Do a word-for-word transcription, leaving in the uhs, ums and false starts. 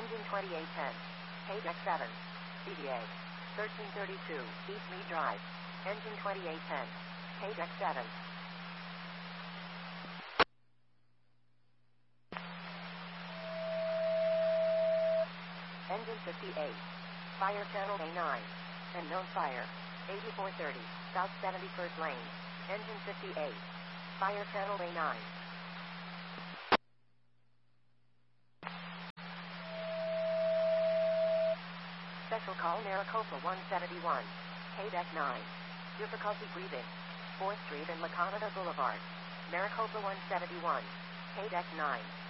Engine twenty-eight ten. Page X seven. C D A. thirteen thirty-two, East Mead Drive. Engine twenty-eight ten. Page X seven. Engine fifty-eight. Fire channel A nine. Unknown fire. eighty-four thirty, South seventy-first Lane. Engine fifty-eight. Fire channel A nine. Special call Maricopa one seventy-one. Page X nine. Difficulty breathing. fourth Street and La Canada Boulevard. Maricopa one seventy-one. Page X nine.